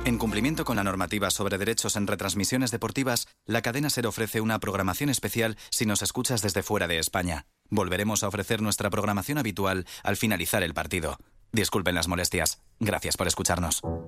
En cumplimiento con la normativa sobre derechos en retransmisiones deportivas, la cadena SER ofrece una programación especial si nos escuchas desde fuera de España. Volveremos a ofrecer nuestra programación habitual al finalizar el partido. Disculpen las molestias. Gracias por escucharnos.